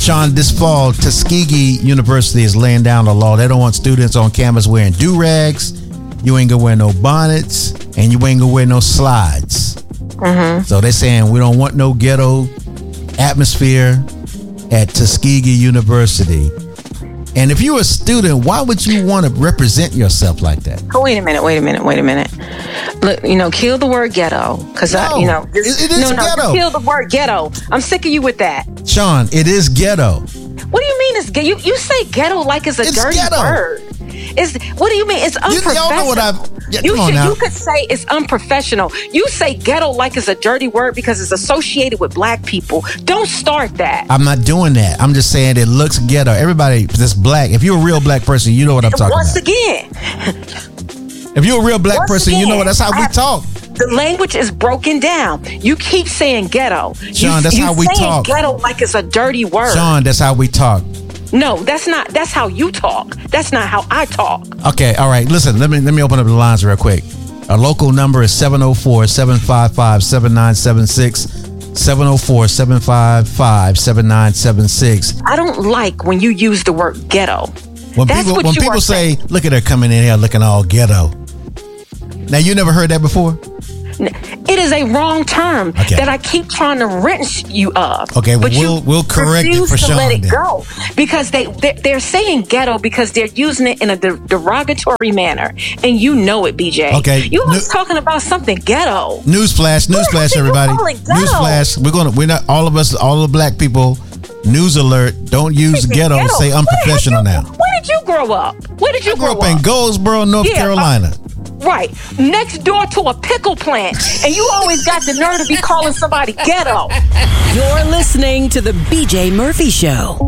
Sean, this fall, Tuskegee University is laying down the law. They don't want students on campus wearing do-rags. You ain't gonna wear no bonnets, and you ain't gonna wear no slides. Mm-hmm. So they're saying we don't want no ghetto atmosphere at Tuskegee University. And if you're a student, why would you want to represent yourself like that? Oh, wait a minute. Look, kill the word ghetto. Because, it is ghetto. Kill the word ghetto. I'm sick of you with that. Sean, it is ghetto. What do you mean it's ghetto? You say ghetto like it's a dirty ghetto. Word. What do you mean? It's unprofessional. Y'all know what You could say it's unprofessional. You say ghetto like it's a dirty word because it's associated with black people. Don't start that. I'm not doing that. I'm just saying it looks ghetto. Everybody that's black, if you're a real black person, you know what I'm talking Once about. again. If you're a real black person, you know what? That's how we talk. The language is broken down. You keep saying ghetto. Sean, that's how we talk. Ghetto like it's a dirty word. Sean, that's how we talk. No, that's not. That's how you talk. That's not how I talk. Okay, all right. Listen, let me open up the lines real quick. Our local number is 704-755-7976. 704-755-7976. I don't like when you use the word ghetto. When people say, look at her coming in here looking all ghetto. Now, you never heard that before? It is a wrong term that I keep trying to rinse you of. Okay, well, we'll correct it for Sean. Let it go because they're saying ghetto because they're using it in a derogatory manner, and you know it, BJ. Okay, you was talking about something ghetto. Newsflash, everybody! Newsflash. We're not all of us, all the black people. News alert! Don't use ghetto. Say unprofessional now. Where did you grow up? Where did you grow up? I grew up in Goldsboro, North Carolina. Right, next door to a pickle plant, and you always got the nerve to be calling somebody ghetto. You're listening to the BJ Murphy Show.